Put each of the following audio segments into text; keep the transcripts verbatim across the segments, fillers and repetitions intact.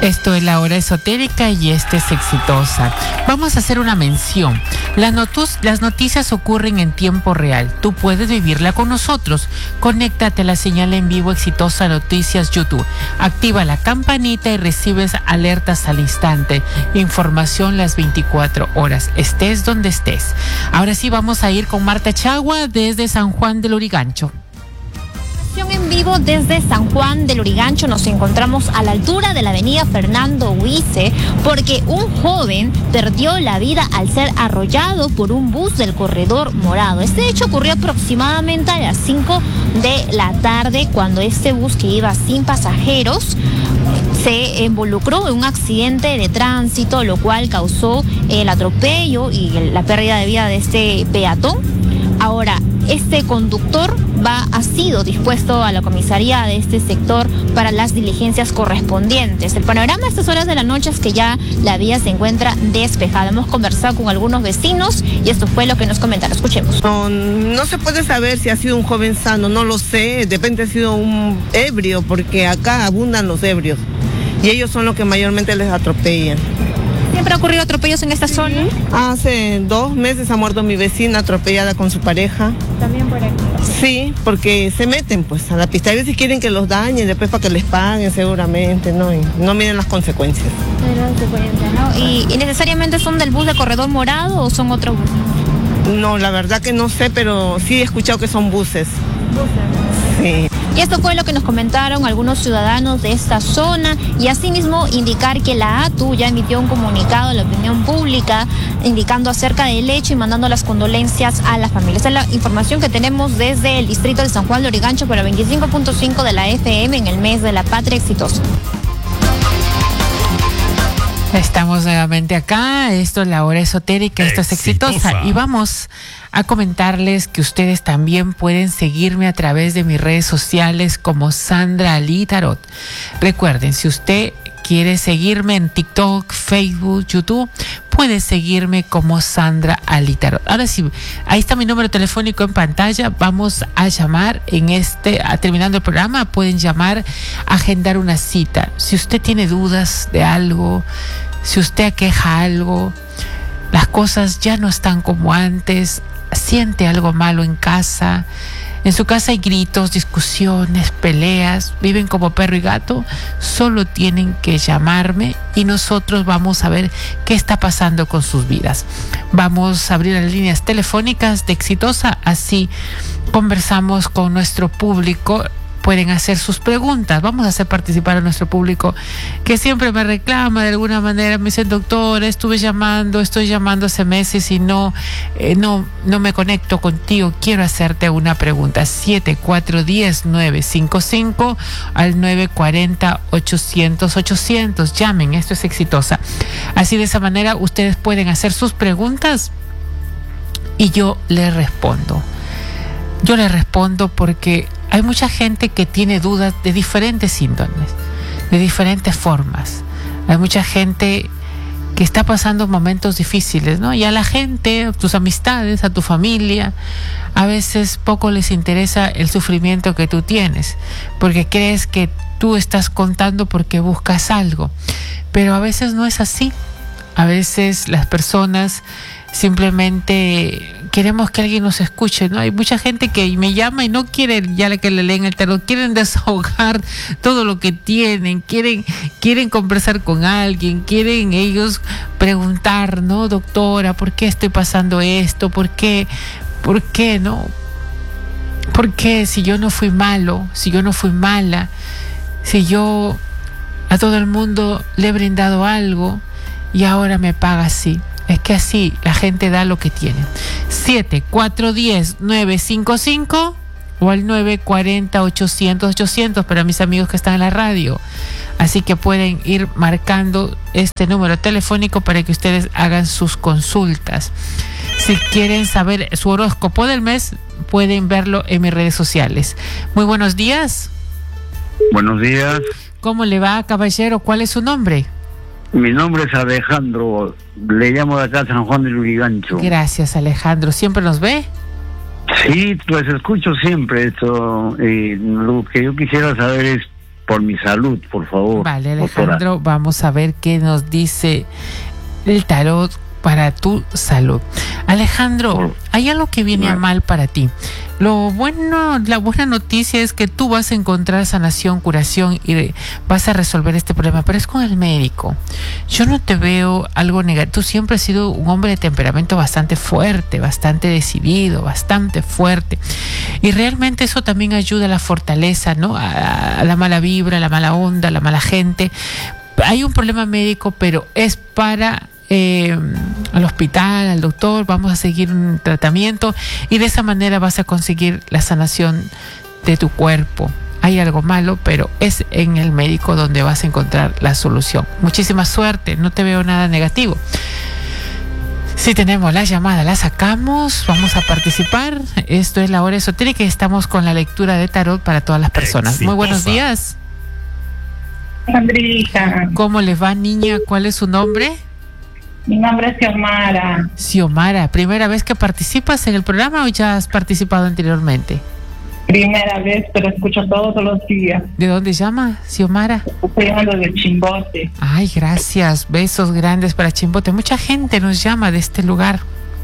Esto es La Hora Esotérica y este es Exitosa. Vamos a hacer una mención. Las, notus, las noticias ocurren en tiempo real. Tú puedes vivirla con nosotros. Conéctate a la señal en vivo Exitosa Noticias YouTube. Activa la campanita y recibes alertas al instante. Información las veinticuatro horas. Estés donde estés. Ahora sí vamos a ir con Marta Chagua desde San Juan del Lurigancho. En vivo desde San Juan del Lurigancho. Nos encontramos a la altura de la avenida Fernando Huize porque un joven perdió la vida al ser arrollado por un bus del corredor morado. Este hecho ocurrió aproximadamente a las cinco de la tarde cuando este bus que iba sin pasajeros se involucró en un accidente de tránsito, lo cual causó el atropello y la pérdida de vida de este peatón. Ahora, este conductor va ha sido dispuesto a la comisaría de este sector para las diligencias correspondientes. El panorama a estas horas de la noche es que ya la vía se encuentra despejada. Hemos conversado con algunos vecinos y esto fue lo que nos comentaron. Escuchemos. No, no se puede saber si ha sido un joven sano, no lo sé. De repente ha sido un ebrio, porque acá abundan los ebrios y ellos son los que mayormente les atropellan. ¿Siempre ha ocurrido atropellos en esta zona? Hace dos meses ha muerto mi vecina atropellada con su pareja. ¿También por aquí? Sí, porque se meten pues a la pista. A veces quieren que los dañen, después para que les paguen seguramente, ¿no? Y no miren las consecuencias. Las consecuencias, ¿no? ¿Y, ¿Y necesariamente son del bus de corredor morado o son otros buses? No, la verdad que no sé, pero sí he escuchado que son buses. ¿Buses? Sí. Y esto fue lo que nos comentaron algunos ciudadanos de esta zona y asimismo indicar que la A T U ya emitió un comunicado a la opinión pública indicando acerca del hecho y mandando las condolencias a la familia. Esa es la información que tenemos desde el distrito de San Juan de Lurigancho para veinticinco punto cinco de la F M en el mes de la Patria Exitosa. Estamos nuevamente acá, esto es La Hora Esotérica, esto es Exitosa y vamos a comentarles que ustedes también pueden seguirme a través de mis redes sociales como Sandra Ali Tarot. Recuerden, si usted quiere seguirme en TikTok, Facebook, YouTube, puede seguirme como Sandra Ali Tarot. Ahora sí, ahí está mi número telefónico en pantalla. Vamos a llamar en este, a, terminando el programa, pueden llamar, agendar una cita. Si usted tiene dudas de algo, si usted aqueja algo, las cosas ya no están como antes, siente algo malo en casa, en su casa hay gritos, discusiones, peleas, viven como perro y gato, solo tienen que llamarme y nosotros vamos a ver qué está pasando con sus vidas. Vamos a abrir las líneas telefónicas de Exitosa, así conversamos con nuestro público. Pueden hacer sus preguntas, vamos a hacer participar a nuestro público que siempre me reclama de alguna manera, me dice: doctor, estuve llamando, estoy llamando hace meses y no, eh, no, no me conecto contigo, quiero hacerte una pregunta. siete cuatro uno cero nueve cinco cinco al nueve cuatro cero ochocientos ochocientos, llamen, esto es Exitosa. Así de esa manera ustedes pueden hacer sus preguntas y yo les respondo. Yo les respondo porque hay mucha gente que tiene dudas de diferentes índoles, de diferentes formas. Hay mucha gente que está pasando momentos difíciles, ¿no? Y a la gente, a tus amistades, a tu familia, a veces poco les interesa el sufrimiento que tú tienes, porque crees que tú estás contando porque buscas algo. Pero a veces no es así. A veces las personas simplemente queremos que alguien nos escuche, ¿no? Hay mucha gente que me llama y no quiere ya que le leen el tarot, quieren desahogar todo lo que tienen, quieren, quieren conversar con alguien, quieren ellos preguntar, ¿no? Doctora, ¿por qué estoy pasando esto? ¿Por qué? ¿Por qué, no? ¿Por qué si yo no fui malo, si yo no fui mala, si yo a todo el mundo le he brindado algo y ahora me paga así? Es que así la gente da lo que tiene. siete cuatro uno cero nueve cinco cinco o al nueve cuatro cero ochocientos ochocientos para mis amigos que están en la radio. Así que pueden ir marcando este número telefónico para que ustedes hagan sus consultas. Si quieren saber su horóscopo del mes, pueden verlo en mis redes sociales. Muy buenos días. Buenos días. ¿Cómo le va, caballero? ¿Cuál es su nombre? Mi nombre es Alejandro, le llamo de acá San Juan del Lurigancho. Gracias, Alejandro. ¿Siempre nos ve? Sí, pues escucho siempre esto. Eh, lo que yo quisiera saber es por mi salud, por favor. Vale, Alejandro, doctora. Vamos a ver qué nos dice el tarot para tu salud. Alejandro, hay algo que viene a mal para ti. Lo bueno, la buena noticia es que tú vas a encontrar sanación, curación y vas a resolver este problema, pero es con el médico. Yo no te veo algo negativo. Tú siempre has sido un hombre de temperamento bastante fuerte, bastante decidido, bastante fuerte. Y realmente eso también ayuda a la fortaleza, ¿no? A, a la mala vibra, a la mala onda, a la mala gente. Hay un problema médico, pero es para... Eh, al hospital, al doctor, vamos a seguir un tratamiento y de esa manera vas a conseguir la sanación de tu cuerpo. Hay algo malo, pero es en el médico donde vas a encontrar la solución. Muchísima suerte, no te veo nada negativo. Si tenemos la llamada, la sacamos, vamos a participar. Esto es La Hora Esotérica y estamos con la lectura de tarot para todas las personas. Exitosa. Muy buenos días. Sandrita. ¿Cómo les va, niña? ¿Cuál es su nombre? Mi nombre es Xiomara. Xiomara, ¿primera vez que participas en el programa o ya has participado anteriormente? Primera vez, pero escucho todos los días. ¿De dónde llama, Xiomara? Estoy llamando de Chimbote. Ay, gracias. Besos grandes para Chimbote. Mucha gente nos llama de este lugar.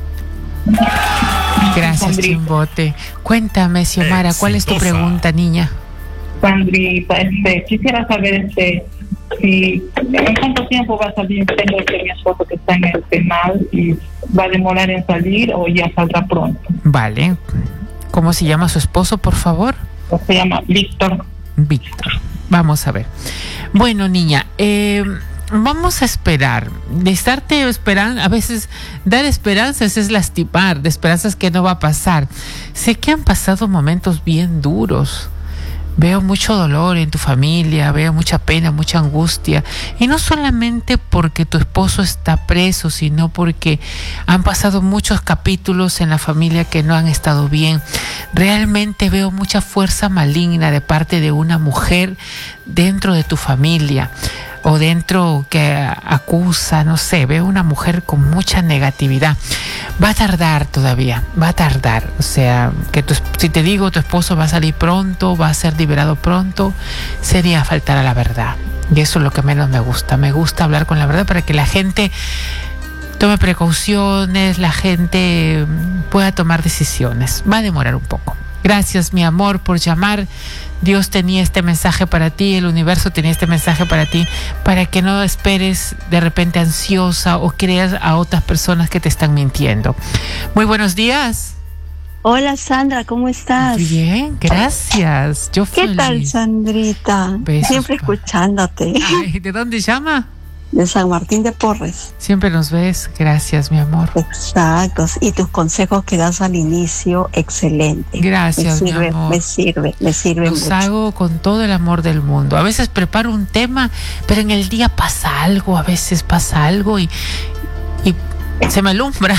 Gracias, Sandrita. Chimbote. Cuéntame, Xiomara, Exitosa. ¿Cuál es tu pregunta, niña? Sandrita, este, quisiera saber este... si en cuánto tiempo va a salir. Tengo que mi esposo que está en el penal y va a demorar en salir o ya saldrá pronto. Vale. ¿Cómo se llama su esposo, por favor? Se llama Víctor. Víctor. Vamos a ver. Bueno, niña, eh, vamos a esperar. De estarte esperando, a veces dar esperanzas es lastimar, de esperanzas que no va a pasar. Sé que han pasado momentos bien duros. Veo mucho dolor en tu familia, veo mucha pena, mucha angustia. Y no solamente porque tu esposo está preso, sino porque han pasado muchos capítulos en la familia que no han estado bien. Realmente veo mucha fuerza maligna de parte de una mujer dentro de tu familia. O dentro que acusa, no sé, veo una mujer con mucha negatividad. Va a tardar todavía, va a tardar. O sea, que tu, si te digo tu esposo va a salir pronto, va a ser liberado pronto, sería faltar a la verdad. Y eso es lo que menos me gusta. Me gusta hablar con la verdad para que la gente tome precauciones, la gente pueda tomar decisiones. Va a demorar un poco. Gracias, mi amor, por llamar. Dios tenía este mensaje para ti, el universo tenía este mensaje para ti, para que no esperes de repente ansiosa o creas a otras personas que te están mintiendo. Muy buenos días. Hola, Sandra, ¿cómo estás? Bien, gracias. Yo ¿Qué feliz. tal, Sandrita? Besos, siempre pa. escuchándote. Ay, ¿de dónde llama? De San Martín de Porres. Siempre nos ves. Gracias, mi amor. Exacto. Y tus consejos que das al inicio, excelente. Gracias, me sirve, mi amor. Me sirve, me sirve Los mucho. hago con todo el amor del mundo. A veces preparo un tema, pero en el día pasa algo, a veces pasa algo y, y se me alumbra.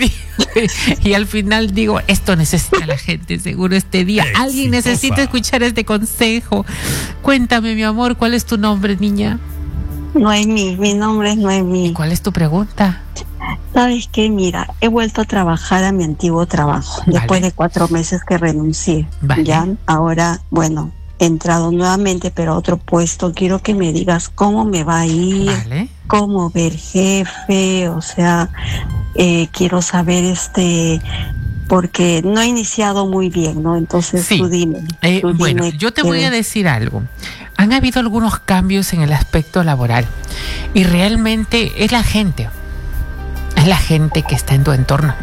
Y al final digo, esto necesita la gente, seguro este día. Exitosa. Alguien necesita escuchar este consejo. Cuéntame, mi amor, ¿cuál es tu nombre, niña? Noemí, mi nombre es Noemí. ¿Cuál es tu pregunta? ¿Sabes qué? Mira, he vuelto a trabajar a mi antiguo trabajo, Vale. después de cuatro meses que renuncié. Vale. Ya, ahora, bueno, he entrado nuevamente, pero a otro puesto. Quiero que me digas cómo me va a ir, Vale. cómo ver jefe, o sea, eh, quiero saber este... porque no he iniciado muy bien, ¿no? Entonces Sí. tú dime. Eh, tú bueno, dime yo te qué voy a ves. decir algo. Han habido algunos cambios en el aspecto laboral y realmente es la gente, es la gente que está en tu entorno.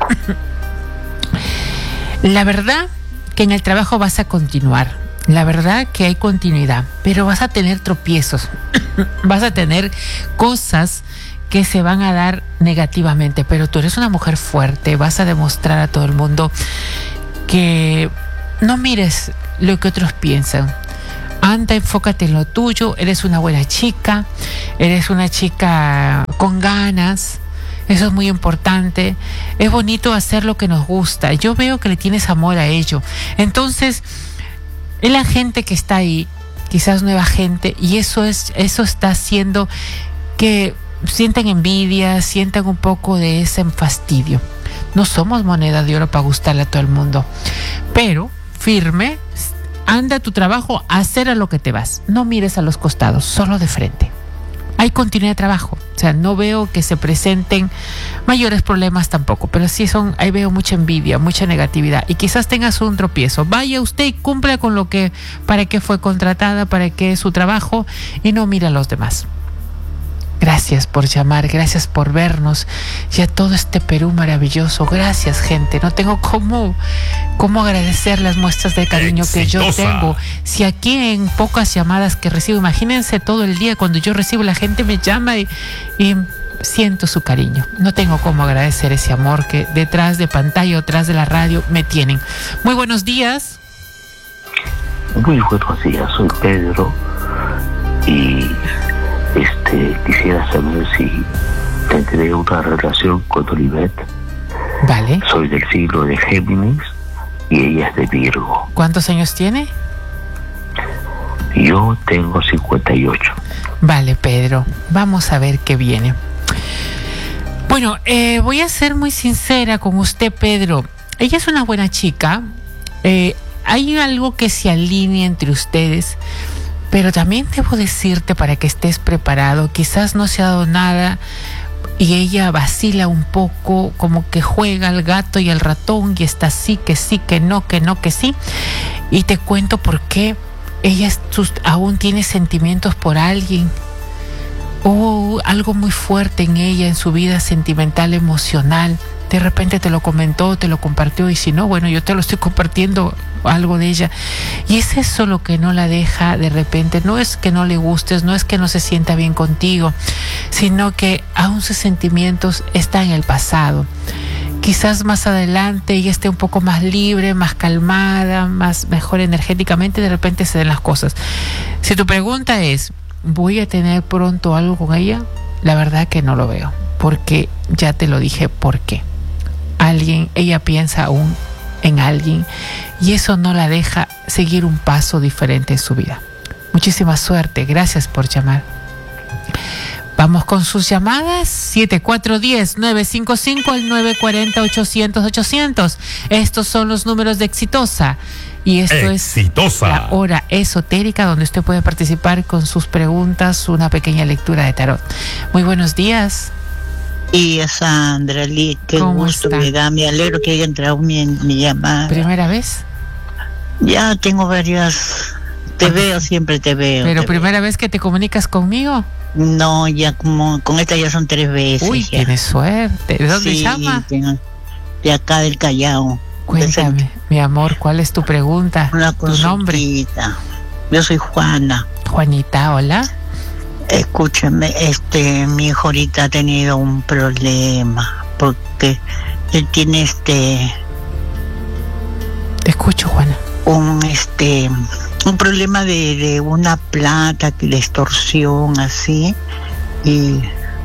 La verdad que en el trabajo vas a continuar, la verdad que hay continuidad, pero vas a tener tropiezos, vas a tener cosas que se van a dar negativamente, pero tú eres una mujer fuerte, vas a demostrar a todo el mundo que no mires lo que otros piensan. Anda, enfócate en lo tuyo, eres una buena chica, eres una chica con ganas, eso es muy importante. Es bonito hacer lo que nos gusta, yo veo que le tienes amor a ello. Entonces, es la gente que está ahí, quizás nueva gente, y eso es, eso está haciendo que sientan envidia, sientan un poco de ese fastidio. No somos moneda de oro para gustarle a todo el mundo, pero firme, anda a tu trabajo, a hacer a lo que te vas. No mires a los costados, solo de frente. Hay continuidad de trabajo, o sea, no veo que se presenten mayores problemas tampoco, pero sí son, ahí veo mucha envidia, mucha negatividad y quizás tengas un tropiezo. Vaya usted y cumpla con lo que, para qué fue contratada, para qué es su trabajo y no mire a los demás. Gracias por llamar, gracias por vernos y a todo este Perú maravilloso. Gracias, gente. No tengo cómo, cómo agradecer las muestras de cariño Exitosa. que yo tengo. Si aquí en pocas llamadas que recibo, imagínense todo el día cuando yo recibo, la gente me llama y, y siento su cariño. No tengo cómo agradecer ese amor que detrás de pantalla o detrás de la radio me tienen. Muy buenos días. Muy buenos días, soy Pedro y... Este, quisiera saber si tendré una relación con Olivet. Vale. Soy del siglo de Géminis y ella es de Virgo. ¿Cuántos años tiene? Yo tengo cincuenta y ocho. Vale, Pedro. Vamos a ver qué viene. Bueno, eh, voy a ser muy sincera con usted, Pedro. Ella es una buena chica. Eh, hay algo que se alinea entre ustedes. Pero también debo decirte para que estés preparado, quizás no se ha dado nada y ella vacila un poco, como que juega al gato y al ratón y está sí, que sí, que no, que no, que sí. Y te cuento por qué ella aún tiene sentimientos por alguien o algo muy fuerte en ella, en su vida sentimental, emocional. De repente te lo comentó, te lo compartió y si no, bueno, yo te lo estoy compartiendo algo de ella. Y es eso lo que no la deja de repente. No es que no le gustes, no es que no se sienta bien contigo, sino que aún sus sentimientos están en el pasado. Quizás más adelante ella esté un poco más libre, más calmada, más mejor energéticamente, de repente se den las cosas. Si tu pregunta es, ¿voy a tener pronto algo con ella? La verdad que no lo veo, porque ya te lo dije por qué. Alguien, ella piensa aún en alguien y eso no la deja seguir un paso diferente en su vida. Muchísima suerte, gracias por llamar. Vamos con sus llamadas. siete cuatro uno cero, nueve cinco cinco al nueve cuatro cero, ochocientos, ochocientos. Estos son los números de Exitosa. Y esto Exitosa. Es la hora esotérica donde usted puede participar con sus preguntas, una pequeña lectura de tarot. Muy buenos días. Y a Sandra Lee, qué gusto está? Me da, me alegro que haya entrado mi, mi llamada. ¿Primera vez? Ya tengo varias, te ah, veo, siempre te veo. ¿Pero te primera veo. vez que te comunicas conmigo? No, ya como, con esta ya son tres veces. Uy, ya. Tienes suerte. ¿De dónde sí, llama? Tengo, de acá del Callao. Cuéntame, de mi amor, ¿cuál es tu pregunta? Una ¿Tu nombre? Yo soy Juana. Juanita, hola. Escúchame, este, mi hijo ahorita ha tenido un problema porque él tiene este. Te escucho, Juana. Un este, un problema de, de una plata, de extorsión, así y.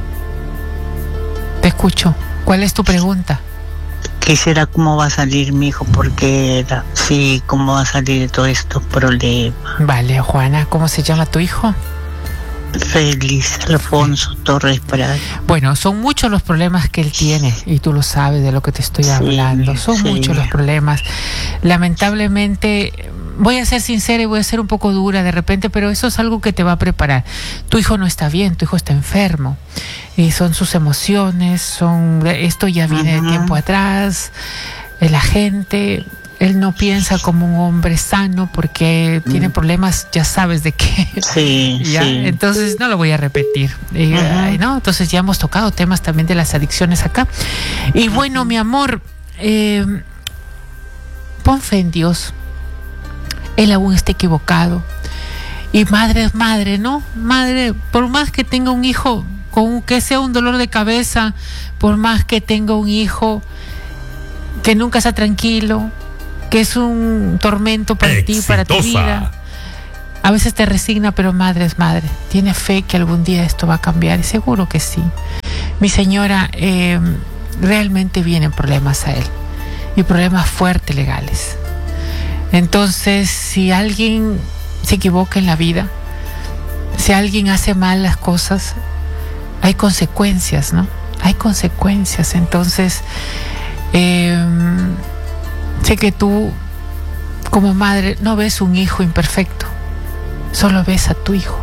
Te escucho. ¿Cuál es tu pregunta? Quisiera cómo va a salir mi hijo, porque sí, cómo va a salir de todos estos problemas. Vale, Juana, ¿cómo se llama tu hijo? Félix Alfonso Torres Prado. Bueno, son muchos los problemas que él tiene y tú lo sabes de lo que te estoy hablando. Sí, son sí. muchos los problemas. Lamentablemente, voy a ser sincera y voy a ser un poco dura de repente, pero eso es algo que te va a preparar. Tu hijo no está bien, tu hijo está enfermo. Y son sus emociones, son esto ya viene uh-huh. de tiempo atrás. La gente... Él no piensa como un hombre sano porque mm. tiene problemas, ya sabes de qué. Sí, ¿Ya? sí. Entonces no lo voy a repetir. Y, uh-huh. ay, ¿no? Entonces ya hemos tocado temas también de las adicciones acá. Y uh-huh. bueno, mi amor, eh, pon fe en Dios. Él aún está equivocado. Y madre es madre, ¿no? Madre, por más que tenga un hijo, con que sea un dolor de cabeza, por más que tenga un hijo que nunca está tranquilo, que es un tormento para Exitosa. ti, para tu vida. A veces te resigna, pero madre es madre. Tiene fe que algún día esto va a cambiar, y seguro que sí. Mi señora, eh, realmente vienen problemas a él, y problemas fuertes legales. Entonces, si alguien se equivoca en la vida, si alguien hace mal las cosas, hay consecuencias, ¿no? Hay consecuencias. Entonces, eh, sé que tú como madre no ves un hijo imperfecto, solo ves a tu hijo.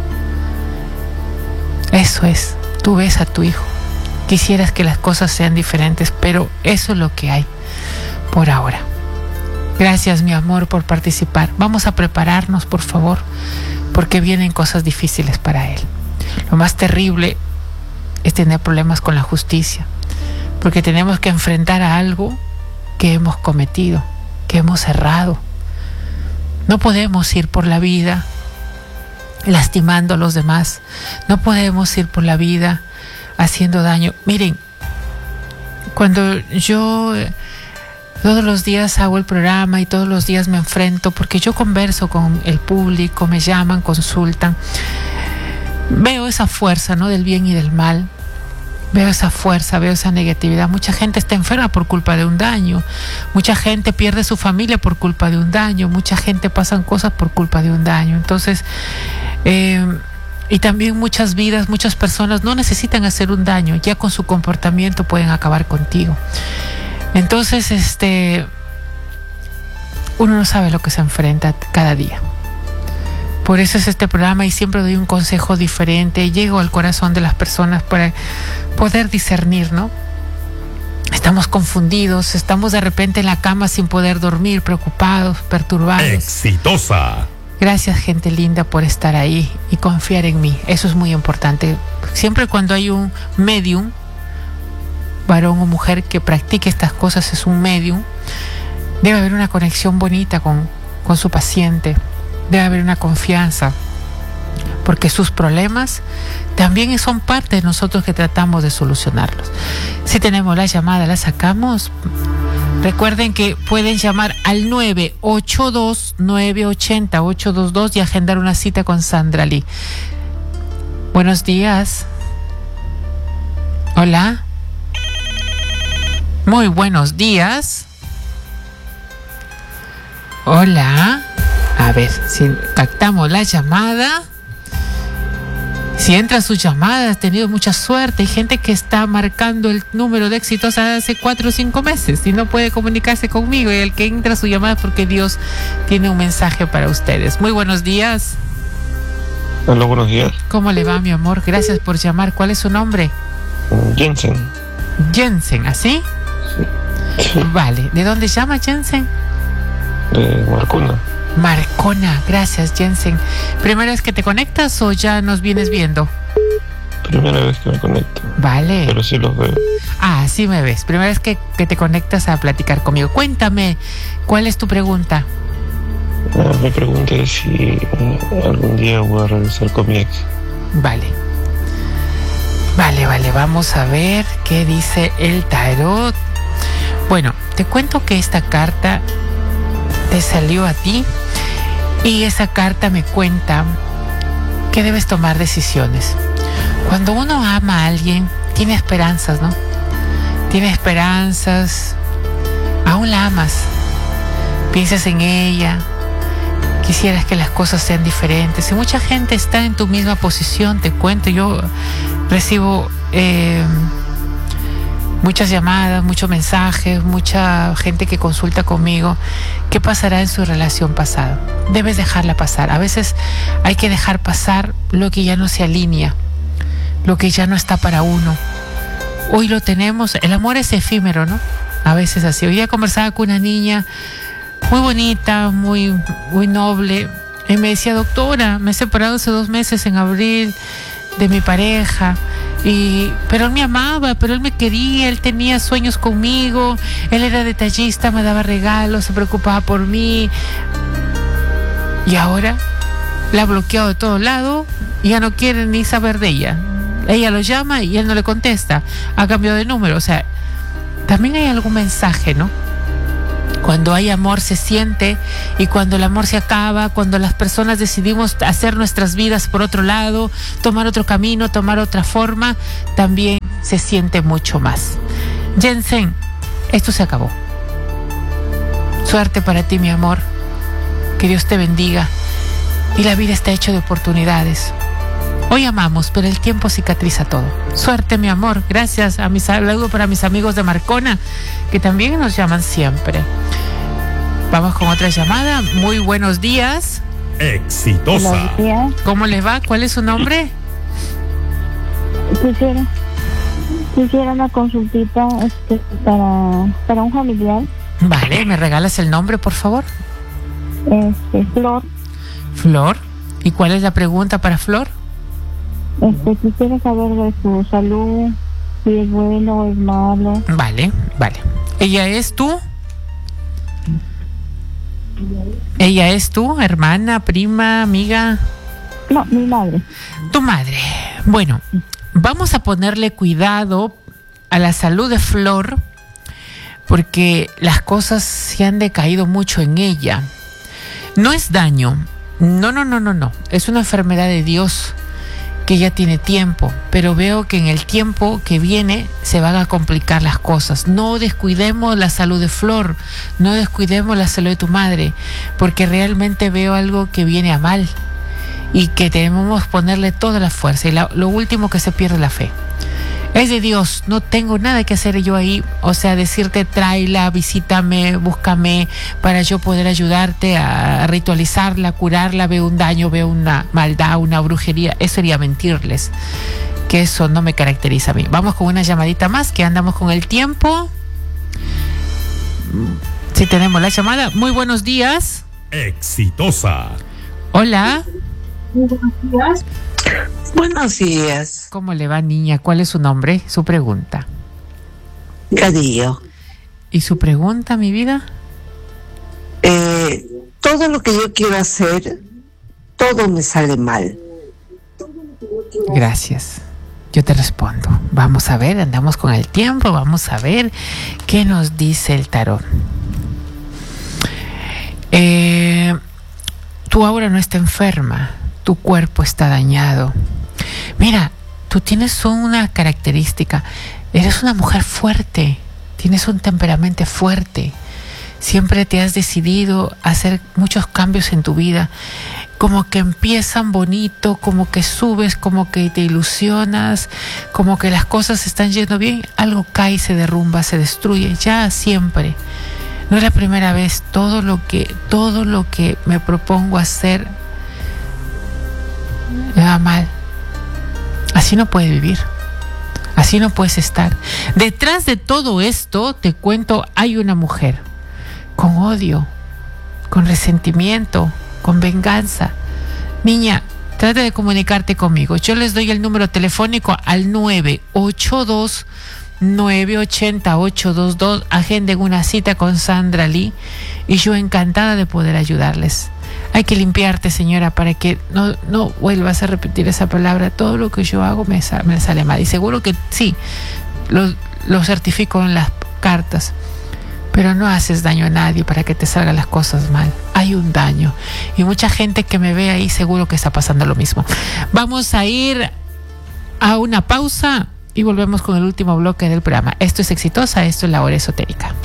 Eso es, tú ves a tu hijo. Quisieras que las cosas sean diferentes, pero eso es lo que hay por ahora. Gracias, mi amor, por participar. Vamos a prepararnos, por favor, porque vienen cosas difíciles para él. Lo más terrible es tener problemas con la justicia, porque tenemos que enfrentar a algo que hemos cometido, que hemos errado. No podemos ir por la vida lastimando a los demás. No podemos ir por la vida haciendo daño. Miren, cuando yo todos los días hago el programa y todos los días me enfrento, porque yo converso con el público, me llaman, consultan, veo esa fuerza, ¿no?, del bien y del mal. Veo esa fuerza, veo esa negatividad. Mucha gente está enferma por culpa de un daño. Mucha gente pierde su familia por culpa de un daño. Mucha gente pasan cosas por culpa de un daño. Entonces, eh, y también muchas vidas, muchas personas no necesitan hacer un daño. Ya con su comportamiento pueden acabar contigo. Entonces, este, uno no sabe lo que se enfrenta cada día. Por eso es este programa y siempre doy un consejo diferente. Llego al corazón de las personas para poder discernir, ¿no? Estamos confundidos, estamos de repente en la cama sin poder dormir, preocupados, perturbados. Exitosa. Gracias, gente linda, por estar ahí y confiar en mí. Eso es muy importante. Siempre cuando hay un medium, varón o mujer, que practique estas cosas, es un medium, debe haber una conexión bonita con, con su paciente. Debe haber una confianza, porque sus problemas también son parte de nosotros que tratamos de solucionarlos. Si tenemos la llamada, la sacamos. Recuerden que pueden llamar al nueve ocho dos, nueve ocho cero, ocho dos dos y agendar una cita con Sandra Lee. Buenos días. Hola. Muy buenos días. Hola. A ver, si captamos la llamada, si entra su llamada, has tenido mucha suerte. Hay gente que está marcando el número de Exitosa hace cuatro o cinco meses y no puede comunicarse conmigo, y el que entra su llamada es porque Dios tiene un mensaje para ustedes. Muy buenos días. Hola, buenos días. ¿Cómo le va, mi amor? Gracias por llamar. ¿Cuál es su nombre? Jensen. Jensen, ¿así? Sí. Sí. Vale. ¿De dónde llama Jensen? De Marcona. Marcona, gracias, Jensen. ¿Primera vez que te conectas o ya nos vienes viendo? Primera vez que me conecto. Vale. Pero sí los veo. Ah, sí me ves. Primera vez que, que te conectas a platicar conmigo. Cuéntame, ¿cuál es tu pregunta? Ah, mi pregunta es si eh, algún día voy a regresar con mi ex. Vale. Vale, vale, vamos a ver qué dice el tarot. Bueno, te cuento que esta carta te salió a ti y esa carta me cuenta que debes tomar decisiones. Cuando uno ama a alguien, tiene esperanzas, ¿no? Tiene esperanzas, aún la amas, piensas en ella, quisieras que las cosas sean diferentes. Y mucha gente está en tu misma posición, te cuento. Yo recibo eh, muchas llamadas, muchos mensajes, mucha gente que consulta conmigo. ¿Qué pasará en su relación pasada? Debes dejarla pasar. A veces hay que dejar pasar lo que ya no se alinea, lo que ya no está para uno. Hoy lo tenemos, el amor es efímero, ¿no? A veces así. Hoy día conversaba con una niña muy bonita, muy, muy noble, y me decía: doctora, me he separado hace dos meses en abril de mi pareja, y pero él me amaba, pero él me quería, él tenía sueños conmigo, él era detallista, me daba regalos, se preocupaba por mí, y ahora la ha bloqueado de todo lado y ya no quiere ni saber de ella. Ella lo llama y él no le contesta, ha cambiado de número. O sea, también hay algún mensaje, ¿no? Cuando hay amor se siente, y cuando el amor se acaba, cuando las personas decidimos hacer nuestras vidas por otro lado, tomar otro camino, tomar otra forma, también se siente mucho más. Jensen, esto se acabó. Suerte para ti, mi amor. Que Dios te bendiga. Y la vida está hecha de oportunidades. Hoy amamos, pero el tiempo cicatriza todo. Suerte, mi amor. Gracias. A mis saludos para mis amigos de Marcona, que también nos llaman siempre. Vamos con otra llamada. Muy buenos días. Exitosa. Buenos días. ¿Cómo les va? ¿Cuál es su nombre? Quisiera, quisiera una consultita este, para, para un familiar. Vale, ¿me regalas el nombre, por favor? Este, Flor. Flor. ¿Y cuál es la pregunta para Flor? Este, quisiera saber de su salud, si es bueno o es malo. Vale, vale. ¿Ella es tú? ¿Ella es tú, hermana, prima, amiga? No, mi madre. Tu madre. Bueno, vamos a ponerle cuidado a la salud de Flor porque las cosas se han decaído mucho en ella. No es daño. No, no, no, no, no. Es una enfermedad de Dios que ya tiene tiempo, pero veo que en el tiempo que viene se van a complicar las cosas. No descuidemos la salud de Flor, no descuidemos la salud de tu madre, porque realmente veo algo que viene a mal y que debemos ponerle toda la fuerza. Y la, lo último, que se pierde la fe. Es de Dios, no tengo nada que hacer yo ahí, o sea, decirte tráela, visítame, búscame para yo poder ayudarte a ritualizarla, curarla. Veo un daño, veo una maldad, una brujería. Eso sería mentirles, que eso no me caracteriza a mí. Vamos con una llamadita más, que andamos con el tiempo. Sí, tenemos la llamada. Muy buenos días. Exitosa. Hola. Muy buenos días. Buenos días. ¿Cómo le va, niña? ¿Cuál es su nombre? Su pregunta. Cadillo. ¿Y su pregunta, mi vida? Eh, todo lo que yo quiero hacer, todo me sale mal. Gracias. Yo te respondo. Vamos a ver, andamos con el tiempo, vamos a ver qué nos dice el tarot. Eh, tu aura no está enferma, tu cuerpo está dañado. Mira, tú tienes una característica, eres una mujer fuerte, tienes un temperamento fuerte, siempre te has decidido hacer muchos cambios en tu vida, como que empiezan bonito, como que subes, como que te ilusionas, como que las cosas están yendo bien, algo cae, se derrumba, se destruye, ya siempre. No es la primera vez, todo lo que, todo lo que me propongo hacer me va mal. Así no puedes vivir, así no puedes estar. Detrás de todo esto, te cuento, hay una mujer con odio, con resentimiento, con venganza. Niña, trata de comunicarte conmigo. Yo les doy el número telefónico al nueve ocho dos, nueve ocho cero, ocho dos dos. Agenden una cita con Sandra Lee y yo encantada de poder ayudarles. Hay que limpiarte, señora, para que no, no vuelvas a repetir esa palabra. Todo lo que yo hago me, me sale mal. Y seguro que sí, lo, lo certifico en las cartas. Pero no haces daño a nadie para que te salgan las cosas mal. Hay un daño. Y mucha gente que me ve ahí seguro que está pasando lo mismo. Vamos a ir a una pausa y volvemos con el último bloque del programa. Esto es Exitosa, esto es la hora esotérica.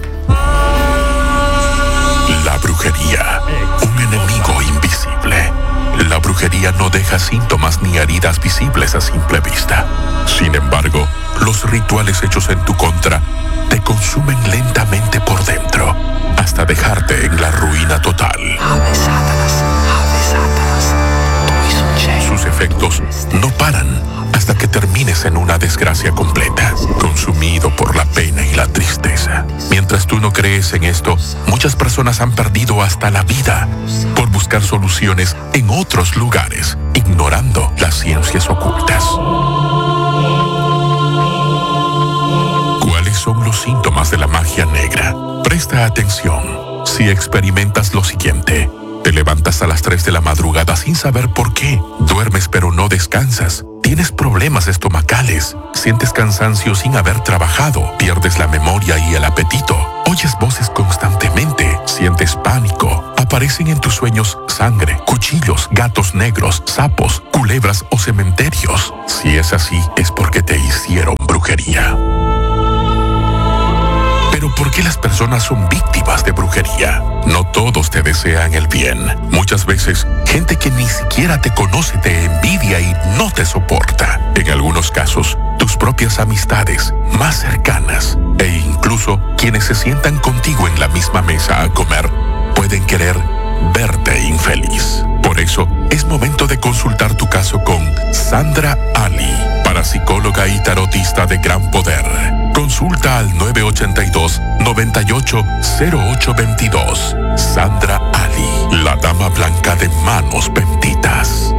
La brujería, un enemigo invisible. La brujería no deja síntomas ni heridas visibles a simple vista. Sin embargo, los rituales hechos en tu contra te consumen lentamente por dentro, hasta dejarte en la ruina total. Sus efectos no paran hasta que termines en una desgracia completa, consumido por la pena y la tristeza. Mientras tú no crees en esto, muchas personas han perdido hasta la vida por buscar soluciones en otros lugares, ignorando las ciencias ocultas. ¿Cuáles son los síntomas de la magia negra? Presta atención. Si experimentas lo siguiente: te levantas a las tres de la madrugada sin saber por qué, duermes pero no descansas, tienes problemas estomacales, sientes cansancio sin haber trabajado, pierdes la memoria y el apetito, oyes voces constantemente, sientes pánico, aparecen en tus sueños sangre, cuchillos, gatos negros, sapos, culebras o cementerios. Si es así, es porque te hicieron brujería. Pero ¿por qué las personas son víctimas de brujería? No todos te desean el bien. Muchas veces, gente que ni siquiera te conoce te envidia y no te soporta. En algunos casos, tus propias amistades más cercanas e incluso quienes se sientan contigo en la misma mesa a comer pueden querer verte infeliz. Por eso, es momento de consultar tu caso con Sandra Ali, parapsicóloga y tarotista de gran poder. Consulta al nueve ocho dos, nueve ocho cero ocho dos dos. Sandra Ali, la dama blanca de manos benditas.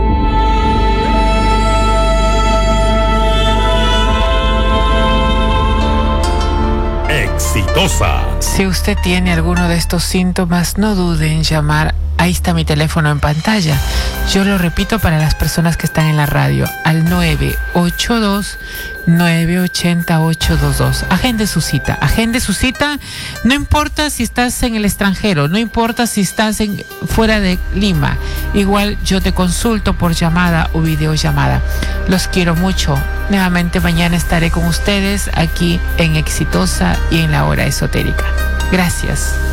Exitosa. Si usted tiene alguno de estos síntomas, no dude en llamar. Ahí está mi teléfono en pantalla. Yo lo repito para las personas que están en la radio, al nueve ocho dos, nueve ocho cero, ocho dos dos. Agende su cita, agende su cita. No importa si estás en el extranjero, no importa si estás en, fuera de Lima. Igual yo te consulto por llamada o videollamada. Los quiero mucho. Nuevamente mañana estaré con ustedes aquí en Exitosa y en la Hora Esotérica. Gracias.